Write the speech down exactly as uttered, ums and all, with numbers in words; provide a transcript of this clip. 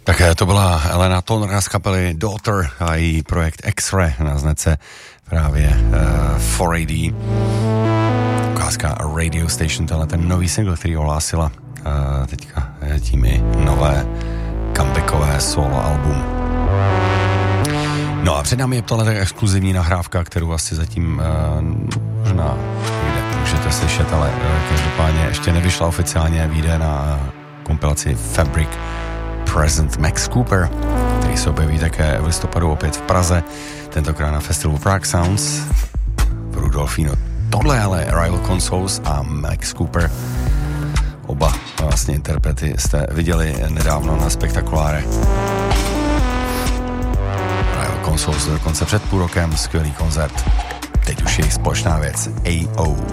Tak to byla Elena Tonra z kapely Daughter a její projekt X-Ray na značce právě uh, four A D. Ukázka Radio Station, tenhle ten nový single, který ohlásila uh, teďka tím i nové comebackové solo album. No a před námi je tohle tak exkluzivní nahrávka, kterou asi zatím uh, možná někde můžete slyšet, ale uh, každopádně ještě nevyšla oficiálně, vyjde na uh, kompilaci Fabric Present Max Cooper, který se objeví také v listopadu opět v Praze, tentokrát na festivalu Prague Sounds v Rudolfínu. Tohle ale Rival Consoles a Max Cooper, oba vlastně interprety jste viděli nedávno na Spektakuláre. Rival Consoles dokonce před půl rokem, skvělý koncert. Teď už je jich společná věc A O.